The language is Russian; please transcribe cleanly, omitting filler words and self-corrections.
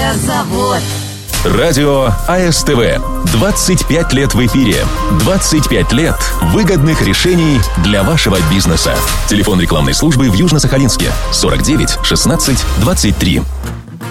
Автозавод. Радио АСТВ. 25 лет в эфире. 25 лет выгодных решений для вашего бизнеса. Телефон рекламной службы в Южно-Сахалинске 49 16 23.